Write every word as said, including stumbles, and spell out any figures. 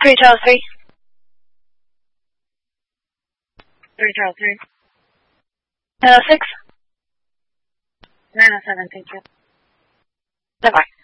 three Charles three. three Charles three. nine oh six. nine oh seven, thank you. Bye-bye.